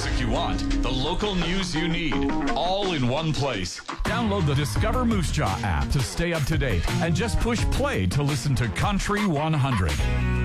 music you want, the local news you need, all in one place. Download the Discover Moose Jaw app to stay up to date and just push play to listen to Country 100.